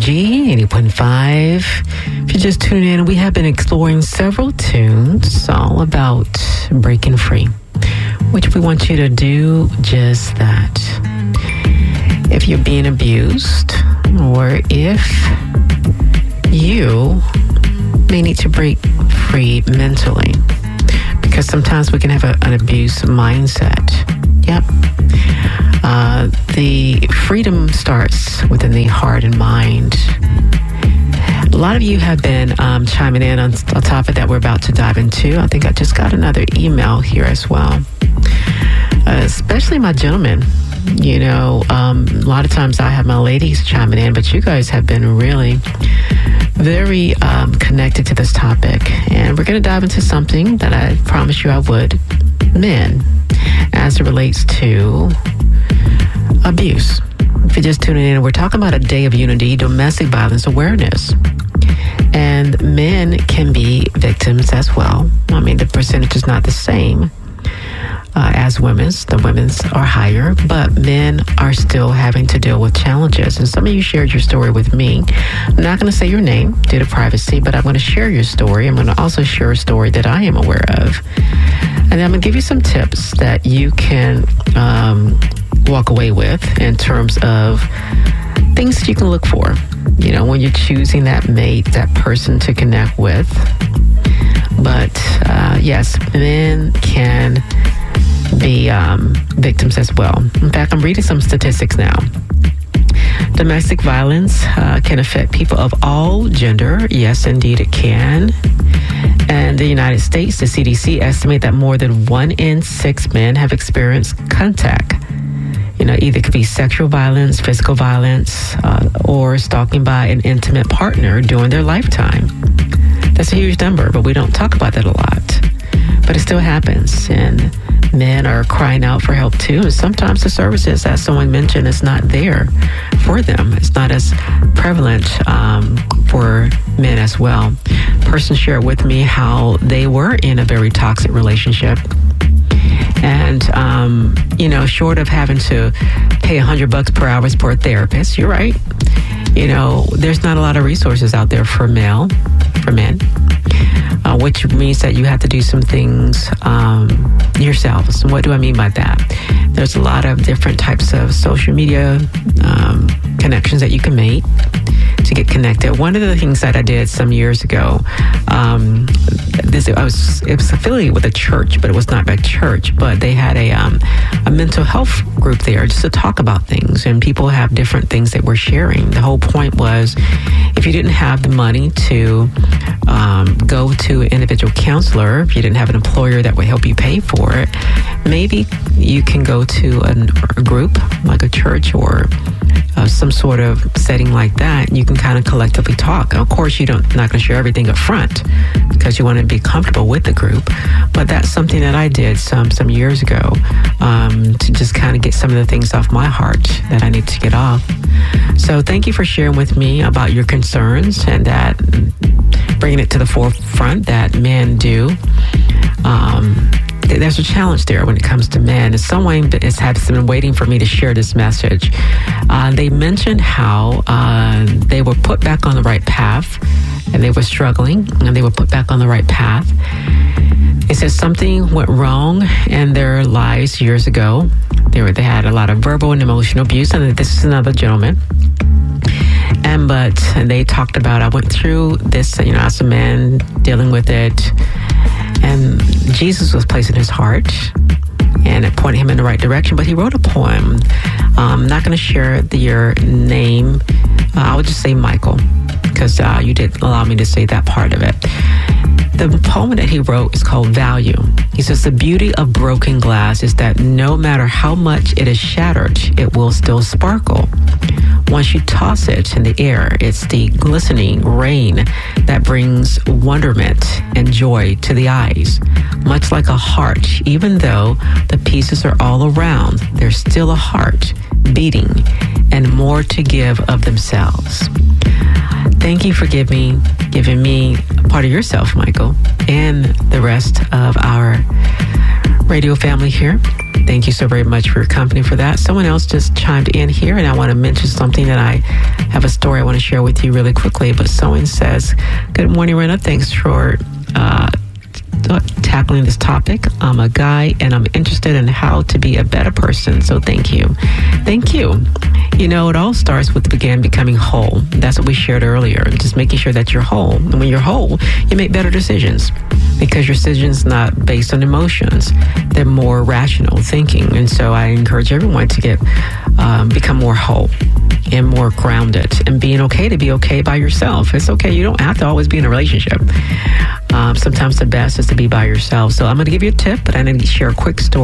WFUG 80.5. If you're just tuning in, we have been exploring several tunes all about breaking free, which we want you to do just that. If you're being abused, or if you may need to break free mentally, because sometimes we can have an abuse mindset. Yep. The freedom starts within the heart and mind. A lot of you have been chiming in on topic that we're about to dive into. I think I just got another email here as well. Especially my gentlemen. You know, a lot of times I have my ladies chiming in, but you guys have been really very connected to this topic. And we're going to dive into something that I promised you I would. Men, as it relates to abuse. If you're just tuning in, we're talking about a day of unity, domestic violence awareness. And men can be victims as well. I mean, the percentage is not the same as women's. The women's are higher, but men are still having to deal with challenges. And some of you shared your story with me. I'm not going to say your name due to privacy, but I'm going to share your story. I'm going to also share a story that I am aware of. And I'm going to give you some tips that you can walk away with in terms of things that you can look for, you know, when you're choosing that mate, that person to connect with. But yes, men can be victims as well. In fact, I'm reading some statistics now. Domestic violence can affect people of all gender. Yes, indeed it can. And the United States, the CDC estimate that more than 1 in 6 men have experienced contact. You know, either it could be sexual violence, physical violence, or stalking by an intimate partner during their lifetime. That's a huge number, but we don't talk about that a lot. But it still happens, and men are crying out for help too. And sometimes the services, as someone mentioned, is not there for them. It's not as prevalent for men as well. A person shared with me how they were in a very toxic relationship. And, you know, short of having to pay $100 per hour for a therapist, you're right. You know, there's not a lot of resources out there for men, which means that you have to do some things yourselves. And what do I mean by that? There's a lot of different types of social media connections that you can make to get connected. One of the things that I did some years ago, it was affiliated with a church, but it was not a church, but they had a mental health group there just to talk about things, and people have different things that we're sharing. The whole point was, if you didn't have the money to go to an individual counselor, if you didn't have an employer that would help you pay for it, maybe you can go to a group like a church or some sort of setting like that. You can kind of collectively talk. Of course, you're not going to share everything up front because you want to be comfortable with the group. But that's something that I did some years ago to just kind of get some of the things off my heart that I need to get off. So thank you for sharing with me about your concerns and that bringing it to the forefront that men do. There's a challenge there when it comes to men. And someone has been waiting for me to share this message. They mentioned how they were put back on the right path, and they were struggling, and they were put back on the right path. It says something went wrong in their lives years ago. They had a lot of verbal and emotional abuse, and this is another gentleman. But they talked about, I went through this, you know, as a man dealing with it, and Jesus was placed in his heart, and it pointed him in the right direction. But he wrote a poem. I'm not going to share your name. I would just say Michael, because you did allow me to say that part of it. The poem that he wrote is called Value. He says, the beauty of broken glass is that no matter how much it is shattered, it will still sparkle. Once you toss it in the air, it's the glistening rain that brings wonderment and joy to the eyes. Much like a heart, even though the pieces are all around, there's still a heart beating and more to give of themselves. Thank you for giving me a part of yourself, Michael, and the rest of our radio family here. Thank you so very much for your company for that. Someone else just chimed in here, and I want to mention something that I have a story I want to share with you really quickly. But someone says, "Good morning, Rena. Thanks for tackling this topic. I'm a guy, and I'm interested in how to be a better person. So thank you." Thank you. You know, it all starts with becoming whole. That's what we shared earlier. Just making sure that you're whole. And when you're whole, you make better decisions because your decisions not based on emotions. They're more rational thinking. And so I encourage everyone to become more whole and more grounded and being okay to be okay by yourself. It's okay. You don't have to always be in a relationship. Sometimes the best is to be by yourself. So I'm going to give you a tip, but I'm going to share a quick story.